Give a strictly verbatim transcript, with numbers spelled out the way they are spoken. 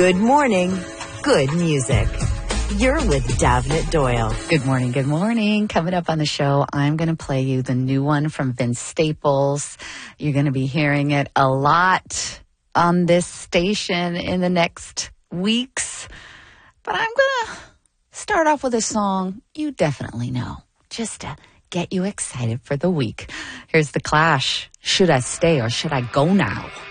Good morning. Good music. You're with Davnit Doyle. Good morning, good morning. Coming up on the show, I'm going to play you the new one from Vince Staples. You're going to be hearing it a lot on this station in the next weeks. But I'm going to start off with a song you definitely know, just to get you excited for the week. Here's The Clash. Should I stay or should I go now?